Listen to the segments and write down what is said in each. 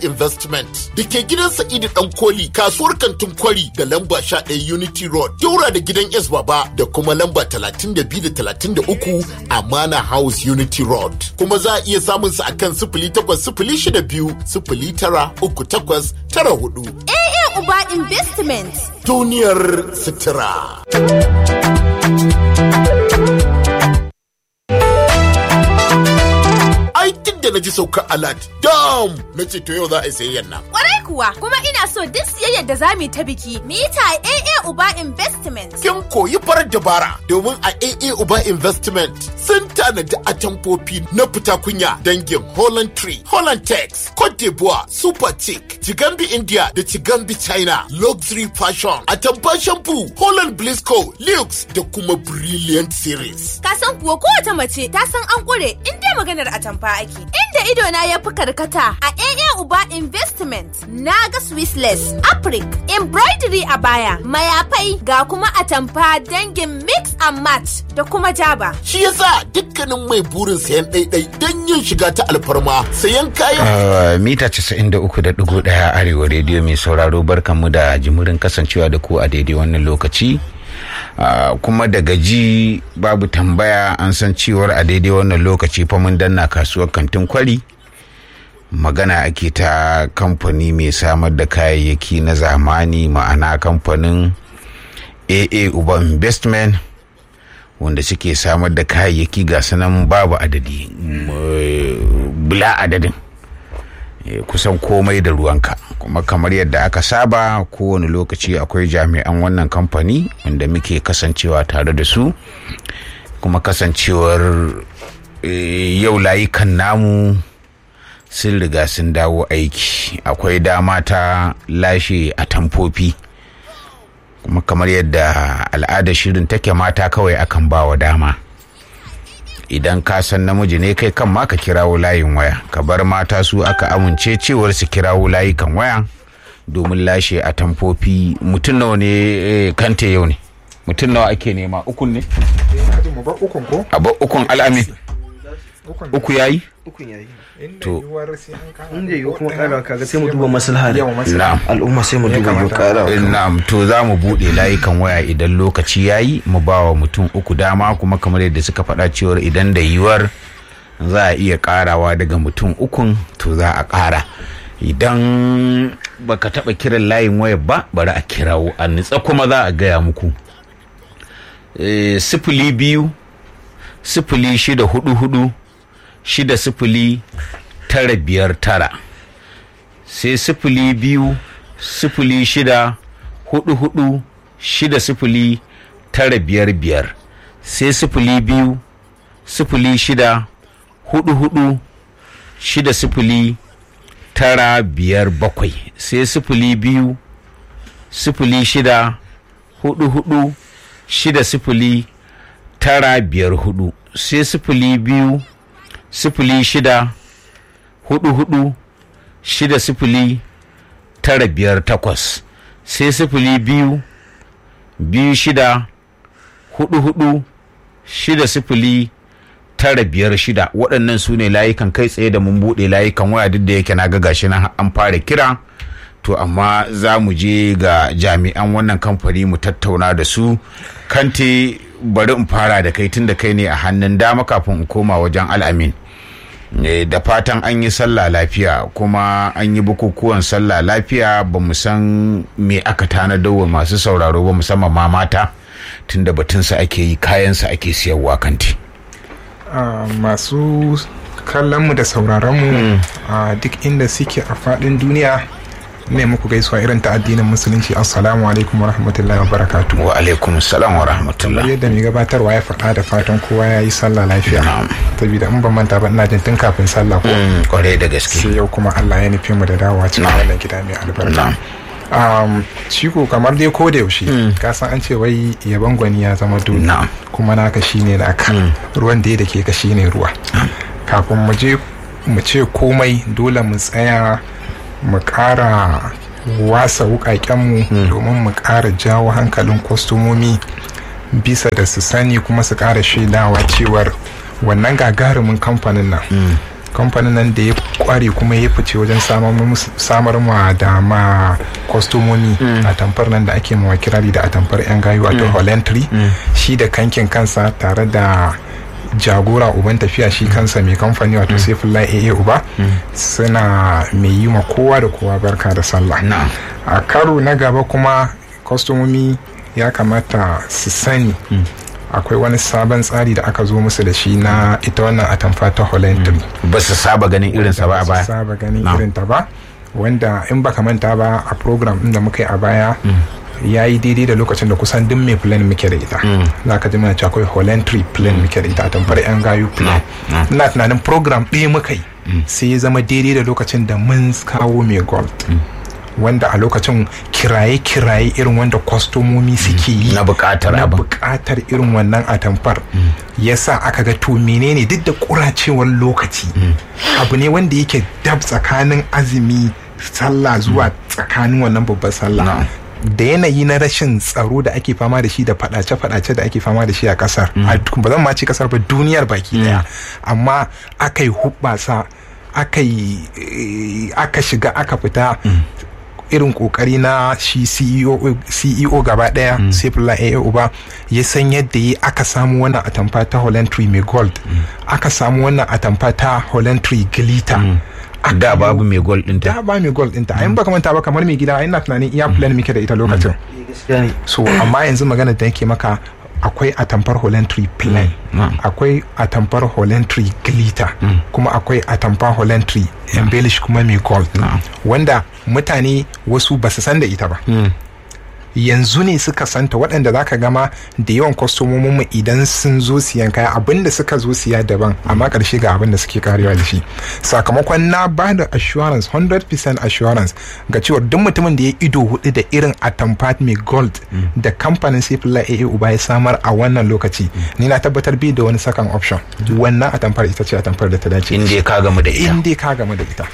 Investment da ke gidan Sa'idu Ɗankoli kasuwar kantin kwari da lamba 11 Unity Road daura da gidan S Baba da kuma lamba 32 da 33 Amana House Unity Road. Kuma za a iya samun sa akan 0802 093894. AA Uba Investment. Duniyar sutura. Aikin da na ji saukar alert dam na ce to yau za a yi sayayyan nan. Kwarai kuwa kuma ina so duk siyayyar da za mu yi ta biki mu yi ta a AA Uba Investment. Kin koyi farar dabara domin a AA Uba Investment sun tanadi atamfofi na fita kunya dangin Holland Tree, Holland Tex, Cote d'Ivoire, Super Chic, Chigambi India da Chigambi China, Luxury Fashion, atamfa shampoo, Holland Blisco, Lux da kuma Brilliant Series. Ka san kuwa kowace mace ta san an kure in dai maganar atamfa ake. Inda idona ya fi karkata a AA Uba Investment na ga Swissless, Afrik, embroidery a baya, mayafai ga kuma atamfa dangin mix and match da kuma jaba. Shi yasa dukkanin mai burin sayan ɗaiɗai don yin shiga ta alfarma sayan kayan. Mita 93.1 Arewa Radio mai sauraro barkanmu da jimurin kasancewa da ku a daidai wannan lokaci. Kuma daga ji babu tambaya an san cewar a daidai wannan lokaci fa mun danna kasuwar kantin kwari. Magana ake ta kamfani mai samar da kayayyaki na zamani, ma'ana kamfanin AA Uba Investment, wanda suke samar da kayayyaki ga sanan babu adadi, bula adadin, kusan komai da ruwanka. Kuma kamar yadda aka saba kowane lokaci akwai jami'an wannan kamfani wanda muke kasancewa tare da su, kuma kasancewar yau layukan namu sun riga sun dawo aiki. Akwai dama ta lashe atamfofi, kuma kamar yadda al'adar shirin take mata kawai akan bawa dama. Idan ka san namiji ne kai kan ma ka kirawo layin waya, ka bar mata su aka amince cewar su kirawo layukan waya domin lashe atamfofi. Mutum nawa ne kante yau ne? Mutum nawa ake nema? Ukun ne? A ba ukun al'amin. Uku yayi? Ukun yayi. To inda yiwu kuma ƙara kaga sai mu duba maslaha na'am al'umma, sai mu duba yiwu ƙara na'am. To za mu buɗe layukan waya idan lokaci yayi, mu bawa mutum uku dama, kuma kamar yadda suka faɗa cewar idan da yiwuwar za a iya ƙarawa daga mutum ukun to za a ƙara. Idan baka taɓa kiran layin waya ba bari a kirawo a nitsa, kuma za a gaya muku 02 0644 60 959 sai 02 06 44 60 955 sai 02 06 44 60 957 sai 02 06 44 60 954 sai 02 06 44 60 958 sai 02 26 44 60 956. Waɗannan su ne layukan kai tsaye da mun buɗe layukan waya, duk da yake na ga gashi nan an fara kira, to amma za mu je ga jami'an wannan kamfani mu tattauna da su. Kante, bari in fara da kai tun da kai ne a hannun dama kafin in koma wajen al'amin. Da fatan an yi sallah lafiya, kuma an yi bukukuwan sallah lafiya. Ba mu san me aka tanadar wa masu sauraro ba, musamman ma mata, tunda batunsa ake yi, kayansa ake siyarwa. Kanti, masu kallonmu da sauraronmu a duk inda suke a faɗin duniya, ne muku gaisuwa irin ta addinin musulunci. Assalamu alaikum wa rahmatullahi wa barakatuhu. wa alaikum salam wa rahmatullah. Yadda mai gabatarwa ya faɗa, da fatan kowa ya yi sallah lafiya. Saboda in ban manta ba, ina jin tun kafin sallah ko kwarai da gaske, sai yau kuma Allah ya nufi mu da dawowa cikin wannan gida mai albarka. Shiko kamar dai ko da yaushe ka san an ce wai yaban gwani ya zama dole, kuma naka shine naka, ruwan da ke ka shine ruwa. Kafin mu je mu ce komai, dole mu tsaya mu ƙara wasa wuƙaƙenmu domin mu ƙara jawo hankalin kwastomomi bisa da su sani, kuma su ƙara shaidawa cewar wannan gagarumin kamfanin nan kamfanin nan da ya kware kuma ya fice wajen samar ma da ma kwastomomi a tamfar nan da ake mawa kirari da a tamfar yan gayu wato Holentry, shi da kankin kansa tare da jagora uban tafiya shi kansa mai kamfani wato Saifullahi AA Uba suna mai yi ma kowa da kowa barka da sallah. A karo na gaba kuma kwastomomi ya kamata su sani akwai wani sabon tsari da aka zo musu da shi na ita wannan atamfa ta Holentry. Ba su saba ganin irinsa ba a baya. Ba su saba ganin irinta ba, wanda in baka manta ba a program ɗin da muka yi a baya ya yi daidai da lokacin da kusan duk mai plan muke da ita. Za ka ji mana cewa akwai Holentry plan muke da ita, atamfar yan gayu plan. Ina tunanin program ɗaya muka yi sai ya zama daidai da lokacin da mun kawo mai gold. Wanda a lokacin kiraye irin wanda kwastomomi suke yi na bukatar irin wannan atamfar yasa aka ga to menene duk da kuracewar lokaci abu ne wanda yake dab tsakanin azumi sallah zuwa tsakanin wannan babbar sallah da yanayi na rashin tsaro da ake fama da shi da fadace-fadace da ake fama da shi a kasar ba zan ma ce kasar ba duniyar baki daya amma aka yi hubbasa aka shiga aka fita irin kokari na shi CEO gaba daya Saifullahi AA Uba ya san yadda yi aka samu wannan atamfa ta Holentry mai gold, aka samu wannan atamfa ta Holentry glitter. Da babu mai gold ɗinta. Da ba mai gold ɗinta. Ayin baka manta ba kamar mai gida ina tunanin iya plan muke da ita lokacin. So amma yanzu magana da yake maka akwai atamfar Holentry plain, akwai atamfar Holentry glitter, kuma akwai atamfar Holentry embellish kuma mai gold, wanda mutane wasu ba su san da ita ba. Yanzu ne suka santa, waɗanda za ka gama da yawan kwastomominmu idan sun zo siyan kaya abinda suka zo siya daban amma ƙarshe ga abinda suke karewa da shi. Sakamakon na ba da assurance 100% assurance ga cewa duk mutumin da ya ido hudu da irin atamfa mai gold da kamfanin Saifullahi AA Uba ya samar a wannan lokaci, ni na tabbatar bai da wani second option. Wannan atamfar ita ce atamfar da ta dace. Inda ka gamu da ita.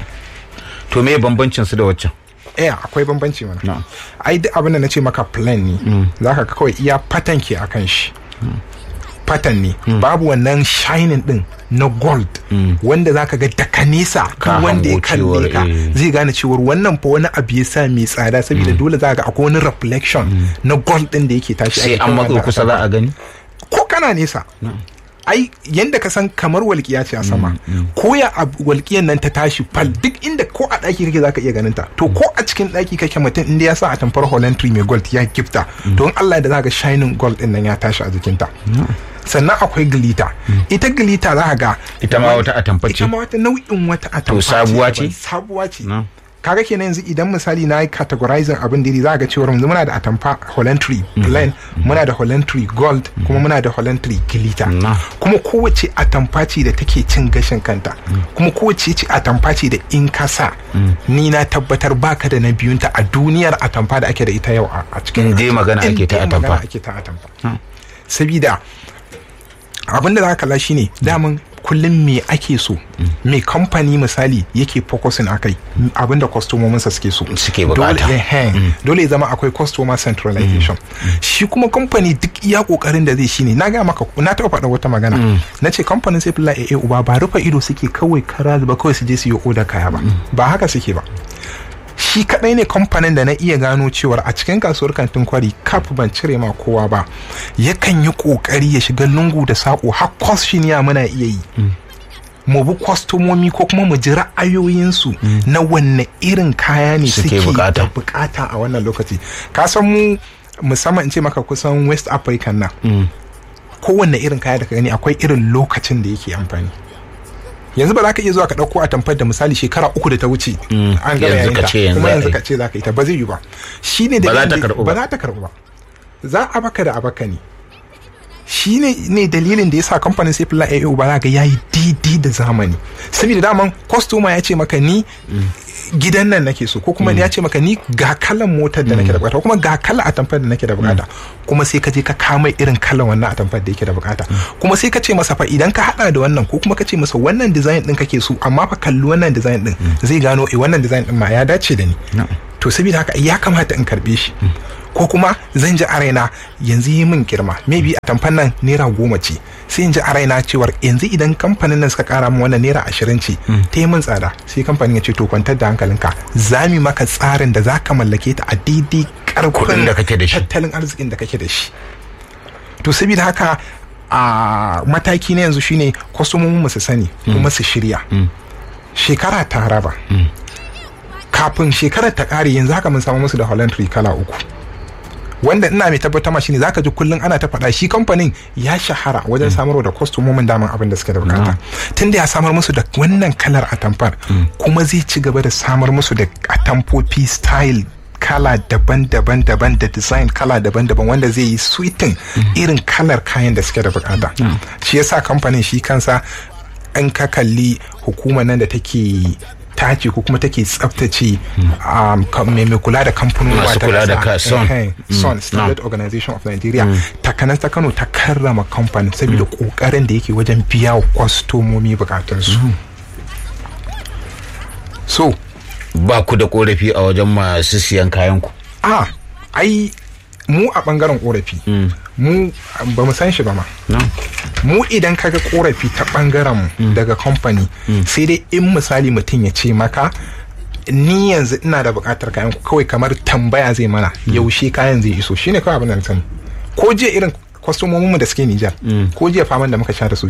To me bambancin su da waccan? Akwai bambanci mana. Ai duk abin da na ce maka plan ne, zaka kawai iya pattern ke akan shi. Pattern ne, babu wannan shining din na gold wanda zaka ga daga nesa wanda ya kalle ka zai gane cewa wannan fa wani abu ya sa mai tsada, saboda dole zaka ga akwai wani reflection na gold din da yake tashi. Sai an matso kusa za a gani ko kana nesa. Ai yanda ka san kamar walƙiya ce a sama, ko ya walƙiyan nan ta tashi fal duk inda ko a ɗaki kake zaka iya ganin ta, to ko a cikin ɗaki kake mutum inda ya sa a tamfar Holentry mai gold ya gifta, don Allah da zaka shining gold din nan ya tashi a jikinta. Sannan akwai glitter. Ita glitter za ka ga ita ma wata atamfa ce, ita ma wata nau'in wata atamfa. To sabuwa ce. Kaga kenan yanzu idan misali na yi categorizing abin da za ga cewa yanzu muna da atamfa Holentry plain, muna da Holentry gold, kuma muna da Holentry glitter, kuma kowace atamfa ce da take cin gashin kanta, kuma kowace ce atamfa ce da in ka sa ni na tabbatar baka da na biyunta a duniyar atamfa da ake da ita yau a cikin magana ake ta atamfa. Sabida abin da za ka kalla shine daman kullum me ake so, me kamfani misali yake focusing akai, abinda kwastomominsa suke bukata. Dole ya zama akwai customer centralization. Shi kuma kamfani duk iya kokarin da zai shine, na ga maka na taɓa faɗa wata magana, na ce kamfanin Saifullahi AA Uba ba rufe ido suke kawai kara ba kawai su je su yi oda kaya ba haka suke ba. Shi kadai ne kamfanin da na iya gano cewar a cikin kasuwar kantin kwari kaf ban cire ma kowa ba, yakan yi kokari ya shiga lungu da sako har kwasfiniya muna iya yi, mu bi kwastomomi ko kuma mu ji ra'ayoyinsu na wanne irin kaya ne suke da bukata a wannan lokaci. Ka san mu musamman in ce maka kusan West Africa nan kowanne irin kaya da ka gani akwai irin lokacin da yake amfani. Yanzu ba za ka iya zuwa ka ɗauko a tamfar da misali shekara 3 da ta wuce an gama yayinta kuma yanzu ka ce za ka yi ta, ba zai yi ba. Shi ne da ba za ta karɓu ba, za a baka da abaka ne. Shi ne dalilin da ya sa kamfanin Saifullahi AA Uba za ga yayi daidai da zamani, saboda daman kwastoma ya ce maka ni gidan nan nake so, ko kuma ya ce maka ni ga kalan motar da nake da bukata, ko kuma ga kalan atamfar da nake da bukata, kuma sai ka je ka kama irin kalan wannan atamfar da yake da bukata, kuma sai ka ce masa fa idan ka hada da wannan, ko kuma ka ce masa wannan design din kake so amma fa kalli wannan design din, zai gano wannan design din ma ya dace da ni. To saboda haka ya kamata in karbe shi. ko kuma zan ji a raina yanzu yi min girma maybe a tamfan nan naira 10 ce sai in ji a raina cewar yanzu idan kamfanin nan suka kara min wannan naira 20 ce ta yi min tsada sai kamfanin ya ce to kwantar da hankalinka za mu maka tsarin da za ka mallake ta a daidai karfin da kake da shi tattalin arzikin da kake da shi. To saboda haka a mataki na yanzu shine kwastomomin mu su sani kuma su shirya. Shekara ta raba kafin shekarar ta kare yanzu haka mun samu musu da Holland Tree kala 3 wanda ina mai tabbatar ma shine zaka ji kullun ana ta faɗa shi kamfanin ya shahara wajen samarwa da kwastomomin daman abin da suke da bukata tunda ya samar musu da wannan kalar atamfar kuma zai ci gaba da samar musu da atamfofi style kala daban-daban da design kala daban-daban wanda zai yi suitin irin kalar kayan da suke da bukata. Shi yasa kamfanin shi kansa an ka kalli hukumar nan da take tace ko kuma take tsaftace mai kula da kamfanoni masu kula da Son Standard Organization of Nigeria takanas ta Kano ta karrama kamfanin saboda kokarin da yake wajen biya wa kwastomomi bukatunsu. So ba ku da korafi a wajen masu siyan kayan ku? Ai mu a bangaren korafi mu ba mu san shi ba ma. Mu idan kaga korafi ta bangaren mu daga kamfani sai dai in misali mutum ya ce maka ni yanzu ina da bukatar kayan ku kawai kamar tambaya zai mana yaushe kayan zai iso shine kawai abin da na sani. Ko jiya irin kwastomomin mu da suke Nijar ko jiya faman da muka sha da su